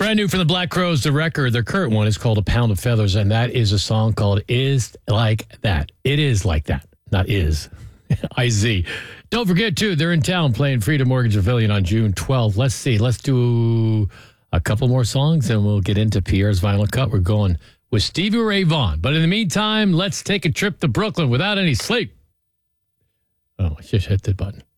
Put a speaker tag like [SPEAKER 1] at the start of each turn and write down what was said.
[SPEAKER 1] Brand new from the Black Crowes, the record. Their current one is called A Pound of Feathers, and that is a song called Is Like That. It is like that, not is. I-Z. Don't forget, too, they're in town playing Freedom Mortgage Pavilion on June 12th. Let's see. Let's do a couple more songs, and we'll get into Pierre's Vinyl Cut. We're going with Stevie Ray Vaughan. But in the meantime, let's take a trip to Brooklyn without any sleep. Oh, I just hit the button.